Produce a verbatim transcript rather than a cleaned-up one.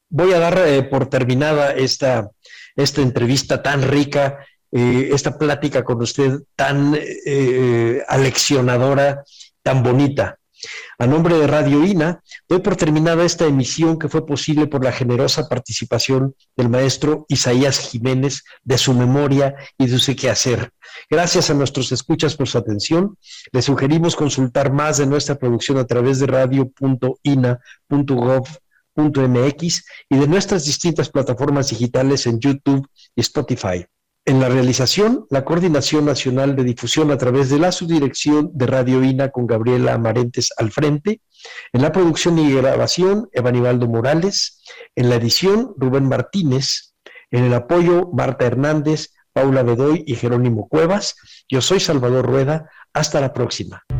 voy a dar eh, por terminada esta, esta entrevista tan rica, eh, esta plática con usted tan eh, aleccionadora, tan bonita. A nombre de Radio I N A, doy por terminada esta emisión que fue posible por la generosa participación del maestro Isaías Jiménez, de su memoria y de su quehacer. Gracias a nuestros escuchas por su atención. Les sugerimos consultar más de nuestra producción a través de radio punto ina punto gov punto mx y de nuestras distintas plataformas digitales en YouTube y Spotify. En la realización, la Coordinación Nacional de Difusión a través de la Subdirección de Radio I N A con Gabriela Amarentes al frente. En la producción y grabación, Evanibaldo Morales. En la edición, Rubén Martínez. En el apoyo, Marta Hernández, Paula Bedoy y Jerónimo Cuevas. Yo soy Salvador Rueda. Hasta la próxima.